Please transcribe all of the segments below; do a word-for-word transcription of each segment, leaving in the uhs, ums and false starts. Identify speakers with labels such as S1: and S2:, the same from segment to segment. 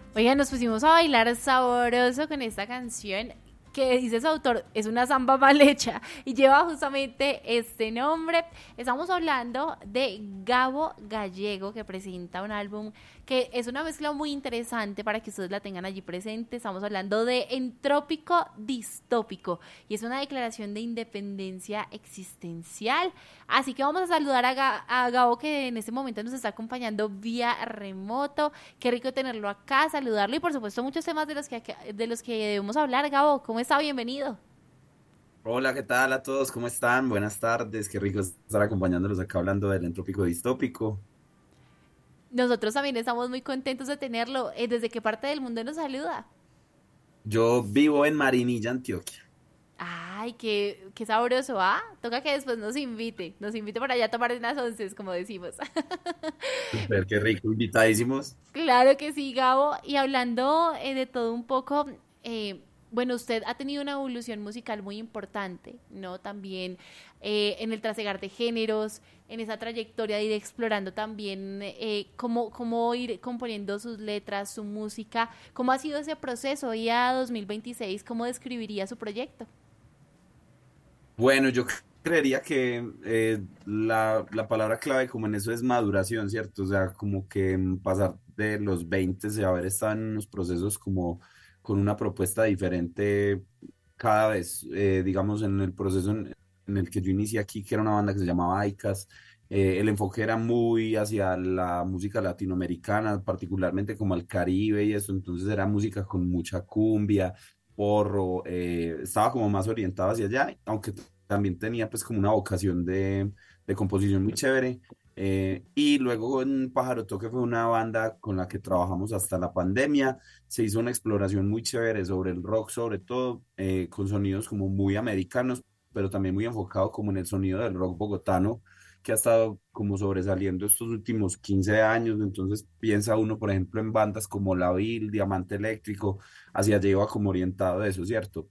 S1: Oigan, nos pusimos a bailar sabroso con esta canción que dice su autor, es una samba mal hecha y lleva justamente este nombre. Estamos hablando de Gabo Gallego, que presenta un álbum que es una mezcla muy interesante para que ustedes la tengan allí presente. Estamos hablando de Entrópico Distópico y es una declaración de independencia existencial. Así que vamos a saludar a, Ga- a Gabo, que en este momento nos está acompañando vía remoto. Qué rico tenerlo acá, saludarlo y por supuesto muchos temas de los que, de los que debemos hablar. Gabo, ¿cómo está? Bienvenido.
S2: Hola, ¿qué tal a todos? ¿Cómo están? Buenas tardes. Qué rico estar acompañándolos acá hablando del entrópico distópico.
S1: Nosotros también estamos muy contentos de tenerlo. Eh, ¿Desde qué parte del mundo nos saluda?
S2: Yo vivo en Marinilla, Antioquia.
S1: Ay, qué, qué sabroso, ¿ah? Toca que después nos invite, nos invite por allá a tomar unas onces, como decimos.
S2: Súper, qué rico, invitadísimos.
S1: Claro que sí, Gabo. Y hablando eh, de todo un poco, eh, bueno, usted ha tenido una evolución musical muy importante, ¿no? También eh, en el trasegar de géneros, en esa trayectoria de ir explorando también eh, cómo, cómo ir componiendo sus letras, su música. ¿Cómo ha sido ese proceso? Y a dos mil veintiséis, ¿cómo describiría su proyecto?
S2: Bueno, yo creería que eh, la, la palabra clave como en eso es maduración, ¿cierto? O sea, como que mm, pasar de los veinte a haber estado en unos procesos como con una propuesta diferente cada vez. Eh, digamos, en el proceso en, en el que yo inicié aquí, que era una banda que se llamaba Icas, eh, el enfoque era muy hacia la música latinoamericana, particularmente como al Caribe y eso, entonces era música con mucha cumbia, porro, eh, estaba como más orientado hacia allá, aunque también tenía pues como una vocación de, de composición muy chévere. Eh, y luego en Pájaro Toque fue una banda con la que trabajamos hasta la pandemia. Se hizo una exploración muy chévere sobre el rock, sobre todo eh, con sonidos como muy americanos, pero también muy enfocado como en el sonido del rock bogotano, que ha estado como sobresaliendo estos últimos quince años. Entonces piensa uno, por ejemplo, en bandas como La Vil, Diamante Eléctrico, hacia allá iba como orientado a eso, ¿cierto?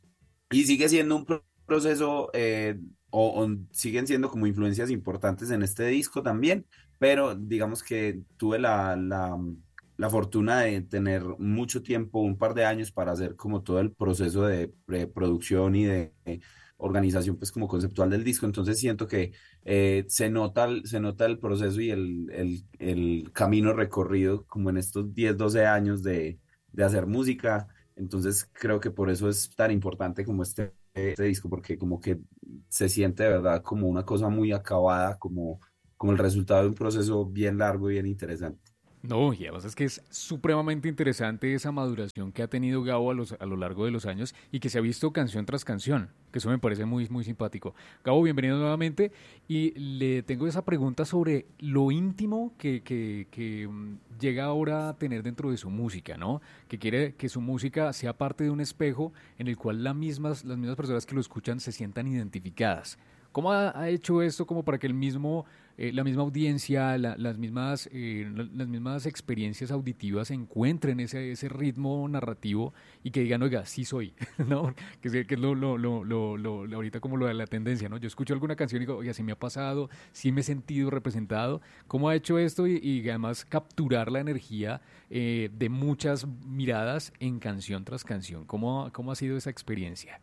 S2: Y sigue siendo un pro- proceso, eh, o, o siguen siendo como influencias importantes en este disco también, pero digamos que tuve la, la, la fortuna de tener mucho tiempo, un par de años para hacer como todo el proceso de preproducción y de eh, organización pues como conceptual del disco, entonces siento que eh, se nota, el- se nota el proceso y el, el, el camino recorrido como en estos diez doce años de, de hacer música. Entonces creo que por eso es tan importante como este, este disco, porque como que se siente de verdad como una cosa muy acabada, como, como el resultado de un proceso bien largo y bien interesante.
S3: No, y además es que es supremamente interesante esa maduración que ha tenido Gabo a, los- a lo largo de los años y que se ha visto canción tras canción, que eso me parece muy, muy simpático. Gabo, bienvenido nuevamente y le tengo esa pregunta sobre lo íntimo que, que- que, mm, llega ahora a tener dentro de su música, ¿no? Que quiere que su música sea parte de un espejo en el cual las mismas, las mismas personas que lo escuchan se sientan identificadas. ¿Cómo ha, ha hecho esto como para que el mismo eh, la misma audiencia, la- las, mismas, eh, la- las mismas experiencias auditivas encuentren ese, ese ritmo narrativo y que digan, oiga, sí soy, ¿no? Que, es- que es lo, lo, lo, lo, lo- lo- ahorita como lo de la tendencia, ¿no? Yo escucho alguna canción y digo, oiga, sí me ha pasado, sí me he sentido representado. ¿Cómo ha hecho esto y, y además capturar la energía eh, de muchas miradas en canción tras canción? ¿Cómo, cómo ha sido esa experiencia?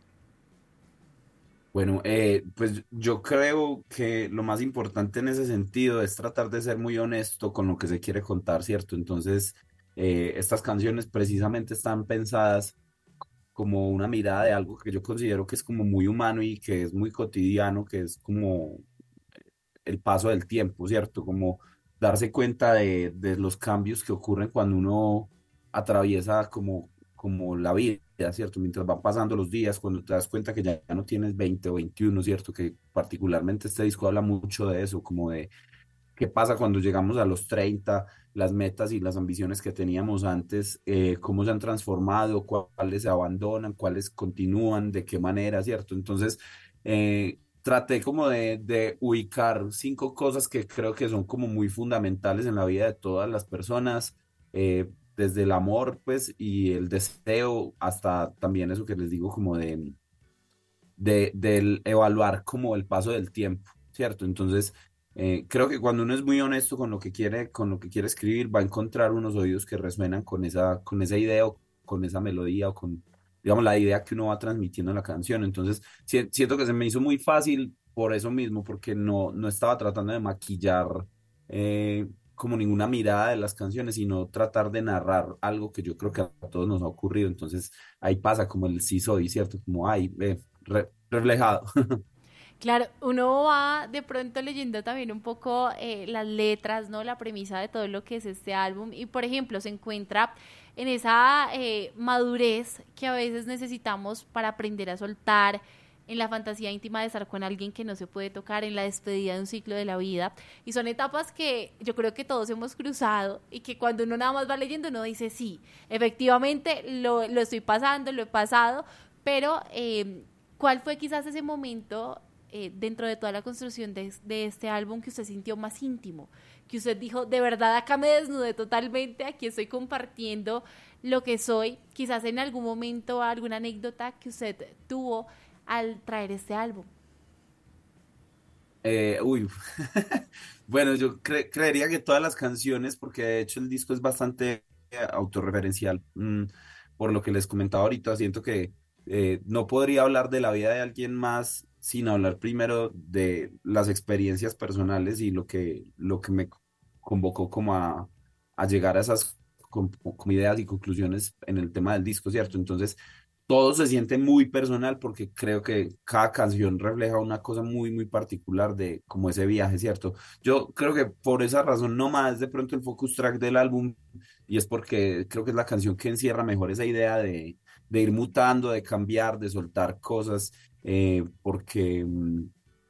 S2: Bueno, eh, pues yo creo que lo más importante en ese sentido es tratar de ser muy honesto con lo que se quiere contar, ¿cierto? Entonces, eh, estas canciones precisamente están pensadas como una mirada de algo que yo considero que es como muy humano y que es muy cotidiano, que es como el paso del tiempo, ¿cierto? Como darse cuenta de, de los cambios que ocurren cuando uno atraviesa como, como la vida, ¿cierto? Mientras van pasando los días, cuando te das cuenta que ya, ya no tienes veinte o veintiuno, ¿cierto? Que particularmente este disco habla mucho de eso, como de qué pasa cuando llegamos a los treinta, las metas y las ambiciones que teníamos antes, eh, cómo se han transformado, cuáles se abandonan, cuáles continúan, de qué manera, ¿cierto? Entonces, eh, traté como de, de ubicar cinco cosas que creo que son como muy fundamentales en la vida de todas las personas, eh, desde el amor, pues, y el deseo, hasta también eso que les digo como de, de, del evaluar como el paso del tiempo, ¿cierto? Entonces, Eh, creo que cuando uno es muy honesto con lo que quiere, con lo que quiere escribir, va a encontrar unos oídos que resuenan con esa, con esa idea o con esa melodía o con, digamos, la idea que uno va transmitiendo en la canción. Entonces, si- siento que se me hizo muy fácil por eso mismo, porque no, no estaba tratando de maquillar eh, como ninguna mirada de las canciones, sino tratar de narrar algo que yo creo que a todos nos ha ocurrido. Entonces, ahí pasa como el sí soy, ¿cierto? Como, ay, ve, re- reflejado.
S1: Claro, uno va de pronto leyendo también un poco eh, las letras, ¿no? La premisa de todo lo que es este álbum y, por ejemplo, se encuentra en esa eh, madurez que a veces necesitamos para aprender a soltar, en la fantasía íntima de estar con alguien que no se puede tocar, en la despedida de un ciclo de la vida. Y son etapas que yo creo que todos hemos cruzado y que cuando uno nada más va leyendo uno dice, sí, efectivamente lo, lo estoy pasando, lo he pasado, pero eh, ¿cuál fue quizás ese momento eh, dentro de toda la construcción de, de este álbum que usted sintió más íntimo? Que usted dijo, de verdad acá me desnudé totalmente, aquí estoy compartiendo lo que soy, quizás en algún momento alguna anécdota que usted tuvo al traer este álbum.
S2: Eh, uy, bueno, yo cre- creería que todas las canciones, porque de hecho el disco es bastante eh, autorreferencial, mm, por lo que les comentaba ahorita, siento que eh, no podría hablar de la vida de alguien más sin hablar primero de las experiencias personales y lo que, lo que me convocó como a, a llegar a esas com- como ideas y conclusiones en el tema del disco, ¿cierto? Entonces, todo se siente muy personal porque creo que cada canción refleja una cosa muy, muy particular de como ese viaje, ¿cierto? Yo creo que por esa razón no más de pronto el focus track del álbum y es porque creo que es la canción que encierra mejor esa idea de, de ir mutando, de cambiar, de soltar cosas, eh, porque, mm,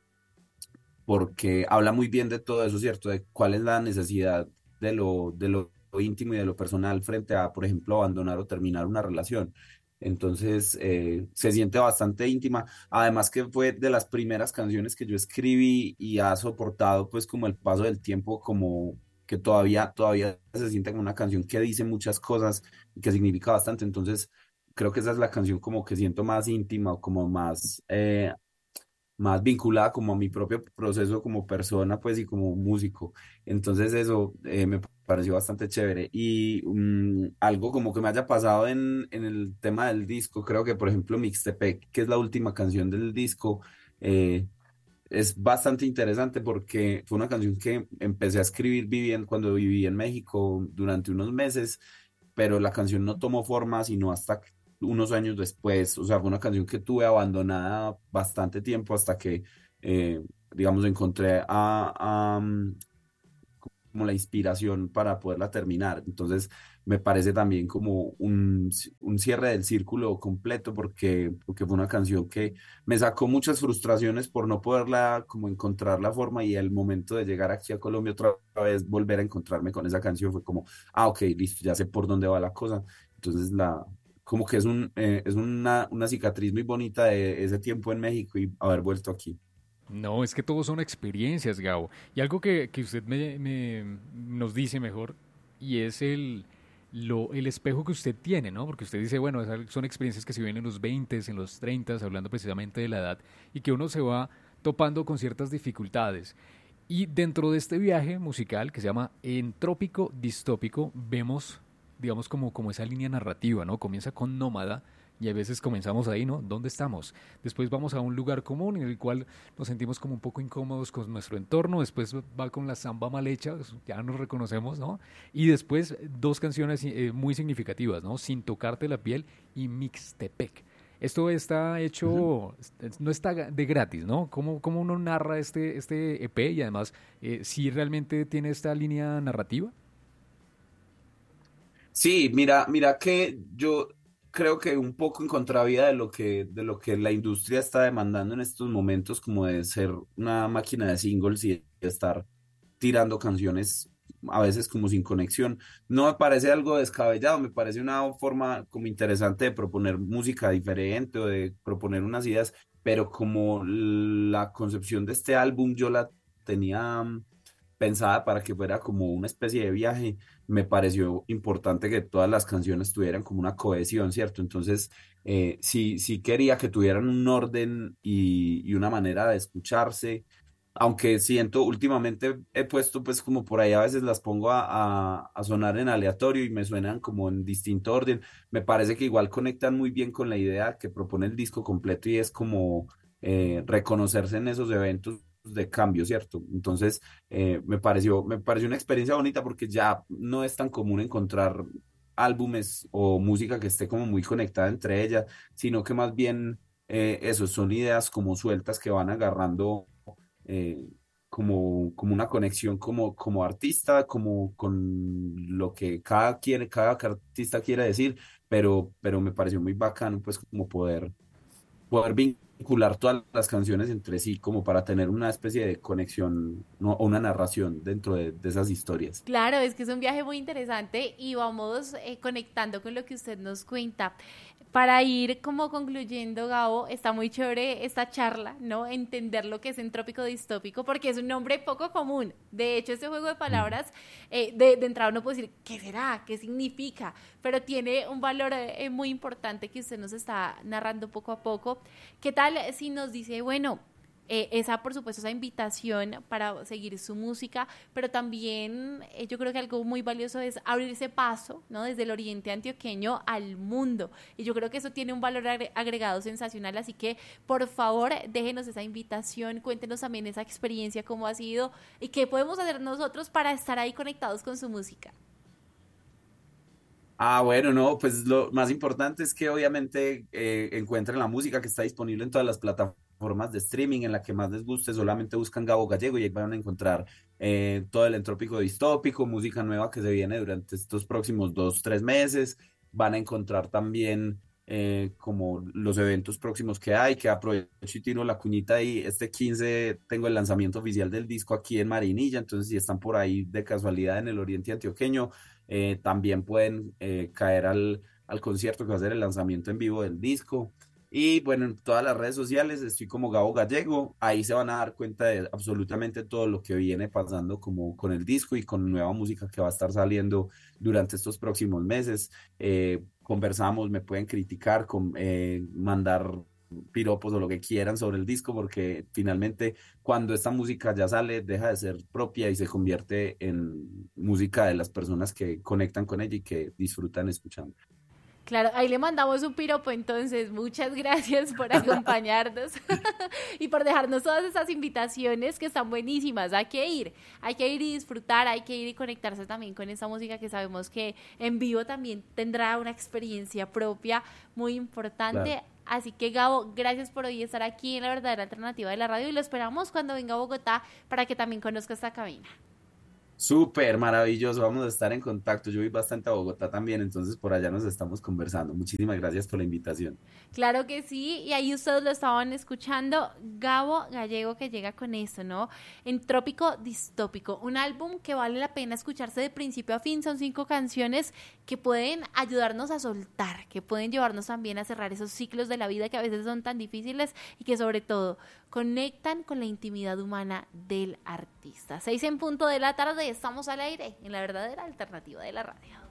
S2: porque habla muy bien de todo eso, ¿cierto? De cuál es la necesidad de lo, de lo íntimo y de lo personal frente a, por ejemplo, abandonar o terminar una relación. Entonces, eh, se siente bastante íntima. Además que fue de las primeras canciones que yo escribí y ha soportado pues como el paso del tiempo, como que todavía, todavía se siente como una canción que dice muchas cosas y que significa bastante. Entonces, creo que esa es la canción como que siento más íntima o como más, eh, más vinculada como a mi propio proceso como persona, pues, y como músico. Entonces eso eh, me pareció bastante chévere. Y mm, algo como que me haya pasado en, en el tema del disco, creo que, por ejemplo, Mixtepec, que es la última canción del disco, eh, es bastante interesante porque fue una canción que empecé a escribir viviendo, cuando viví en México durante unos meses, pero la canción no tomó forma sino hasta unos años después. O sea, fue una canción que tuve abandonada bastante tiempo hasta que, eh, digamos, encontré a, a, mm, como la inspiración para poderla terminar. Entonces, me parece también como un, un cierre del círculo completo porque, porque fue una canción que me sacó muchas frustraciones por no poderla como encontrar la forma y el momento de llegar aquí a Colombia otra vez, volver a encontrarme con esa canción fue como, ah, ok, listo, ya sé por dónde va la cosa. Entonces, la, como que es, un, eh, es una, una cicatriz muy bonita de ese tiempo en México y haber vuelto aquí.
S3: No, es que todos son experiencias, Gabo. Y algo que, que usted me, me- nos dice mejor, y es el, lo, el espejo que usted tiene, ¿no? Porque usted dice, bueno, es al- son experiencias que se viven en los veinte, en los treinta, hablando precisamente de la edad, y que uno se va topando con ciertas dificultades. Y dentro de este viaje musical que se llama Entrópico Distópico, vemos, digamos, como, como esa línea narrativa, ¿no? Comienza con Nómada y a veces comenzamos ahí, ¿no? ¿Dónde estamos? Después vamos a un lugar común en el cual nos sentimos como un poco incómodos con nuestro entorno. Después va con la samba mal hecha, ya nos reconocemos, ¿no? Y después dos canciones eh, muy significativas, ¿no? Sin tocarte la piel y Mixtepec. Esto está
S2: Ujú.
S3: hecho, no está de gratis, ¿no? ¿Cómo, cómo uno narra este, este E P y además eh, si realmente tiene esta línea narrativa?
S2: Sí, mira, mira que yo creo que un poco en contravía de lo que, de lo que la industria está demandando en estos momentos, como de ser una máquina de singles y de estar tirando canciones a veces como sin conexión. No me parece algo descabellado, me parece una forma como interesante de proponer música diferente o de proponer unas ideas, pero como la concepción de este álbum yo la tenía mm, pensada para que fuera como una especie de viaje, me pareció importante que todas las canciones tuvieran como una cohesión, ¿cierto? Entonces, eh, sí, sí quería que tuvieran un orden y, y una manera de escucharse aunque siento, últimamente he puesto pues como por ahí a veces las pongo a, a, a sonar en aleatorio y me suenan como en distinto orden. Me parece que igual conectan muy bien con la idea que propone el disco completo y es como eh, reconocerse en esos eventos de cambio, ¿cierto? Entonces, eh, me pareció, me pareció una experiencia bonita porque ya no es tan común encontrar álbumes o música que esté como muy conectada entre ellas, sino que más bien eh, eso son ideas como sueltas que van agarrando eh, como, como una conexión como, como artista, como con lo que cada, quiere, cada artista quiere decir, pero, pero me pareció muy bacano pues como poder, poder vincular todas las canciones entre sí, como para tener una especie de conexión, ¿no? O una narración dentro de, de esas historias.
S1: Claro, es que es un viaje muy interesante y vamos eh, conectando con lo que usted nos cuenta. Para ir como concluyendo, Gabo, está muy chévere esta charla, ¿no? Entender lo que es entrópico distópico, porque es un nombre poco común. De hecho, este juego de
S2: Mm.
S1: palabras, eh, de, de entrada uno puede decir, ¿qué será? ¿Qué significa? Pero tiene un valor eh, muy importante que usted nos está narrando poco a poco. ¿Qué tal si nos dice, bueno, eh, esa, por supuesto, esa invitación para seguir su música, pero también eh, yo creo que algo muy valioso es abrirse paso, ¿no? Desde el oriente antioqueño al mundo. Y yo creo que eso tiene un valor agre- agregado sensacional, así que por favor déjenos esa invitación, cuéntenos también esa experiencia, cómo ha sido y qué podemos hacer nosotros para estar ahí conectados con su música.
S2: Ah, bueno, no, pues lo más importante es que obviamente eh, encuentren la música que está disponible en todas las plataformas de streaming, en la que más les guste, solamente buscan Gabo Gallego y ahí van a encontrar eh, todo el entrópico distópico, música nueva que se viene durante estos próximos dos, tres meses. Van a encontrar también eh, como los eventos próximos que hay, que aprovecho y tiro la cuñita ahí. Este quince tengo el lanzamiento oficial del disco aquí en Marinilla, entonces si están por ahí de casualidad en el oriente antioqueño eh, también pueden eh, caer al, al concierto que va a ser el lanzamiento en vivo del disco. Y bueno, en todas las redes sociales estoy como Gabo Gallego. Ahí se van a dar cuenta de absolutamente todo lo que viene pasando como con el disco y con nueva música que va a estar saliendo durante estos próximos meses. Eh, conversamos, me pueden criticar, con, eh, mandar piropos o lo que quieran sobre el disco, porque finalmente cuando esta música ya sale, deja de ser propia y se convierte en música de las personas que conectan con ella y que disfrutan escuchando.
S1: Claro, ahí le mandamos un piropo, entonces muchas gracias por acompañarnos y por dejarnos todas esas invitaciones que están buenísimas. Hay que ir, hay que ir y disfrutar, hay que ir y conectarse también con esa música que sabemos que en vivo también tendrá una experiencia propia muy
S2: Claro.
S1: importante. Así que Gabo, gracias por hoy estar aquí en la verdadera alternativa de la radio y lo esperamos cuando venga a Bogotá para que también conozca esta cabina.
S2: Súper maravilloso, vamos a estar en contacto. Yo voy bastante a Bogotá también, entonces por allá nos estamos conversando. Muchísimas gracias por la invitación.
S1: Claro que sí, y ahí ustedes lo estaban escuchando, Gabo Gallego que llega con eso, ¿no? Entrópico Distópico, un álbum que vale la pena escucharse de principio a fin, son cinco canciones que pueden ayudarnos a soltar, que pueden llevarnos también a cerrar esos ciclos de la vida que a veces son tan difíciles y que sobre todo conectan con la intimidad humana del artista. Seis en punto de la tarde, estamos al aire en la verdadera alternativa de la radio.